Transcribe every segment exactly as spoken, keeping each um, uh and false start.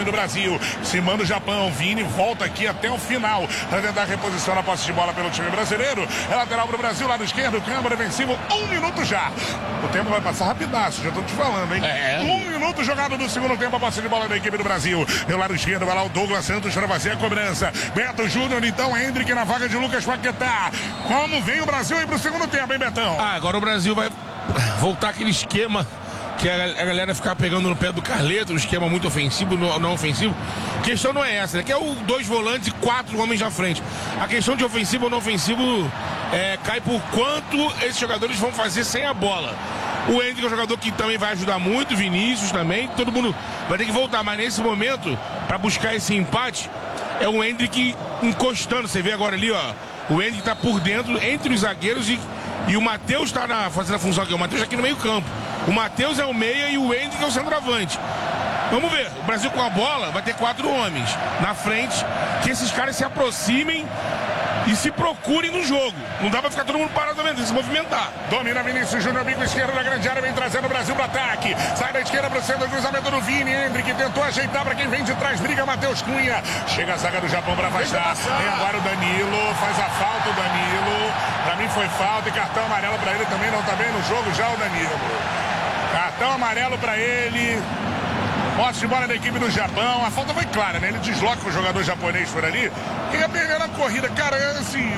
time do Brasil. Se manda o Japão. Vini volta aqui até o final para tentar reposição na posse de bola pelo time brasileiro. É lateral para o Brasil, lado esquerdo. Câmara defensivo. Um minuto já. O tempo vai passar rapidaço, já tô te falando, hein? É. Um minuto jogado no segundo tempo, a posse de bola da equipe do Brasil. Pelo lado esquerdo vai lá o Douglas Santos para fazer a cobrança. Beto Júnior, então, Hendrick na vaga de Lucas Paquetá. Como vem o Brasil aí pro segundo tempo, hein, Betão? Ah, agora o Brasil vai voltar aquele esquema que a galera ficar pegando no pé do Carleto, um esquema muito ofensivo, não ofensivo. A questão não é essa, né? Que é o dois volantes e quatro homens na frente. A questão de ofensivo ou não ofensivo é, cai por quanto esses jogadores vão fazer sem a bola. O Hendrick é um jogador que também vai ajudar muito, Vinícius também, todo mundo vai ter que voltar, mas nesse momento, para buscar esse empate, é o Hendrick encostando. Você vê agora ali, ó, o Hendrick tá por dentro, entre os zagueiros e, e o Matheus tá na, fazendo a função aqui, o Matheus aqui no meio campo. O Matheus é o meia e o Hendrick é o centroavante. Vamos ver, o Brasil com a bola vai ter quatro homens na frente, que esses caras se aproximem e se procurem no jogo. Não dá pra ficar todo mundo parado também, tem que se movimentar. Domina Vinícius Júnior, bico esquerdo da grande área, vem trazendo o Brasil pro ataque. Sai da esquerda pro centro, cruzamento do Vini. Hendrick tentou ajeitar pra quem vem de trás, briga Matheus Cunha. Chega a zaga do Japão pra afastar. Tem agora o Danilo, faz a falta o Danilo. Pra mim foi falta e cartão amarelo pra ele também, não tá bem no jogo já o Danilo. Cartão amarelo pra ele. Posse de bola da equipe do Japão. A falta foi clara, né? Ele desloca o jogador japonês por ali. E ia perder na corrida. Cara, é assim...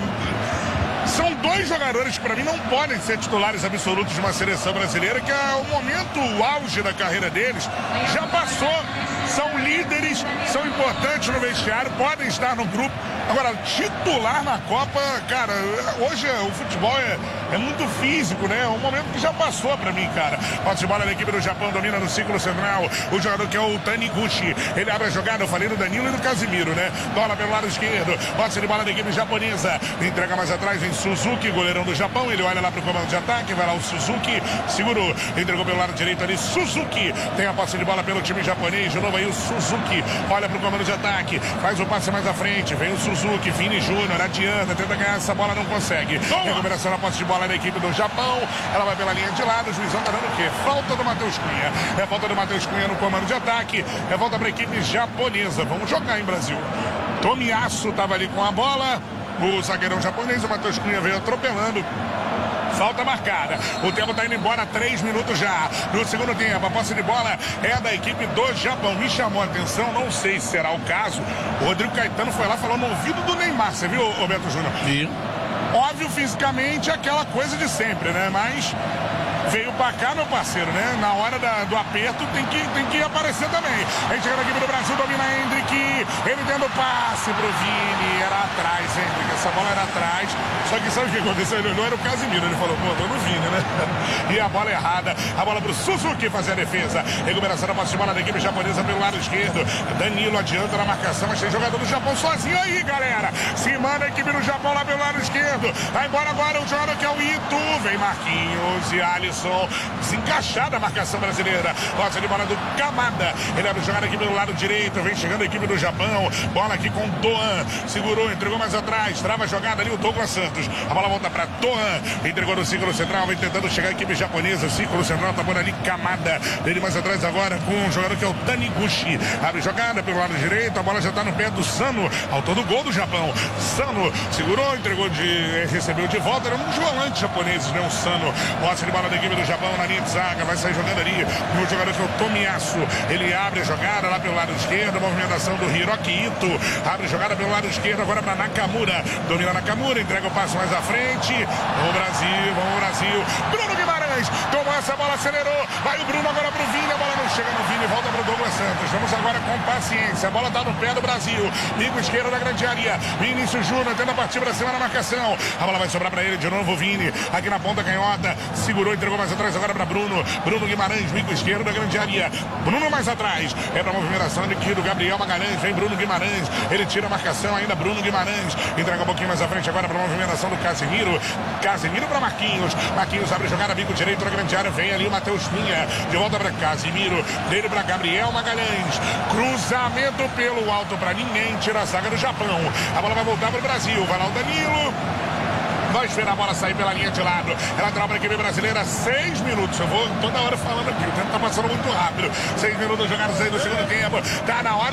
São dois jogadores que para mim não podem ser titulares absolutos de uma seleção brasileira, que é o momento, o auge da carreira deles já passou. São líderes, são importantes no vestiário, podem estar no grupo. Agora, titular na Copa, cara, hoje o futebol é, é muito físico, né? É um momento que já passou pra mim, cara. Posse de bola da equipe do Japão, domina no círculo central. O jogador que é o Taniguchi. Ele abre a jogada, eu falei do Danilo e do Casimiro, né? Bola pelo lado esquerdo. Posse de bola da equipe japonesa. Entrega mais atrás em Suzuki, goleirão do Japão. Ele olha lá pro comando de ataque, vai lá o Suzuki. Segurou, entregou pelo lado direito ali. Suzuki tem a posse de bola pelo time japonês. De novo aí o Suzuki. Olha pro comando de ataque. Faz o passe mais à frente. Vem o Suzuki. Suzuki, Vini Júnior, adianta, tenta ganhar essa bola, não consegue. Recuperação na posse de bola da equipe do Japão. Ela vai pela linha de lado, o juizão tá dando o quê? Falta do Matheus Cunha. É falta do Matheus Cunha no comando de ataque. É volta pra equipe japonesa. Vamos jogar em Brasil. Tomiyasu tava ali com a bola. O zagueirão japonês, o Matheus Cunha veio atropelando. Falta marcada. O tempo está indo embora, três minutos já. No segundo tempo, a posse de bola é da equipe do Japão. Me chamou a atenção, não sei se será o caso. O Rodrigo Caetano foi lá, falou no ouvido do Neymar. Você viu, Roberto Júnior? Sim. Óbvio, fisicamente, aquela coisa de sempre, né? Mas veio pra cá, meu parceiro, né? Na hora da, do aperto tem que, tem que aparecer também. A gente chega na equipe do Brasil, domina Hendrick. Ele tendo passe pro Vini. Era atrás, Hendrick. Essa bola era atrás. Só que sabe o que aconteceu? Ele olhou, era o Casimiro. Ele falou, pô, tô no Vini, né? E a bola errada. A bola pro Suzuki fazer a defesa. Recuperação da posse de bola da equipe japonesa pelo lado esquerdo. Danilo adianta na marcação, mas tem jogador do Japão sozinho aí, galera. Se manda a equipe do Japão lá pelo lado esquerdo. Vai embora agora o jogador que é o Ito. Vem Marquinhos e Alisson. Desencaixada a marcação brasileira. Posse de bola do Kamada. Ele abre jogada aqui pelo lado direito. Vem chegando a equipe do Japão. Bola aqui com Doan. Segurou, entregou mais atrás. Trava a jogada ali o Douglas Santos. A bola volta para Doan. Entregou no círculo central. Vem tentando chegar a equipe japonesa. Círculo central tá por ali Kamada. Ele mais atrás agora com um jogador que é o Taniguchi. Abre jogada pelo lado direito. A bola já tá no pé do Sano. Autor do gol do Japão. Sano segurou, entregou de. Recebeu de volta. Era um dos volantes japoneses, né? O Sano. Posse de bola da equipe do Japão na linha de zaga. Vai sair jogando ali. O jogador que é o Tomiyasu. Ele abre a jogada lá pelo lado esquerdo. A movimentação do Hiroki Ito. Abre a jogada pelo lado esquerdo agora para Nakamura. Domina Nakamura. Entrega o passo mais à frente. Vamos Brasil. Vamos Brasil. Bruno Guimarães. Tomou essa bola, acelerou. Vai o Bruno agora pro Vini. A bola não chega no Vini. Volta pro Douglas Santos. Vamos agora com paciência. A bola tá no pé do Brasil. Bico esquerdo da grande área. Vinícius Júnior tenta partir pra cima na marcação. A bola vai sobrar para ele de novo. O Vini. Aqui na ponta canhota. Segurou, entregou mais atrás agora para Bruno. Bruno Guimarães, bico esquerdo da grande área. Bruno mais atrás. É para a movimentação aqui do Gabriel Magalhães. Vem Bruno Guimarães. Ele tira a marcação ainda. Bruno Guimarães. Entrega um pouquinho mais à frente agora para a movimentação do Casemiro. Casemiro para Marquinhos. Marquinhos abre jogada, bico direito da grande área. Vem ali o Matheus Cunha. De volta para Casemiro. Dele para Gabriel Magalhães. Cruzamento pelo alto para ninguém. Tira a zaga do Japão. A bola vai voltar para o Brasil. Vai lá o Danilo. Vai esperar a bola sair pela linha de lado. Ela trava a equipe brasileira. Seis minutos. Eu vou toda hora falando aqui. O tempo tá passando muito rápido. Seis minutos jogados aí no segundo tempo. Tá na hora.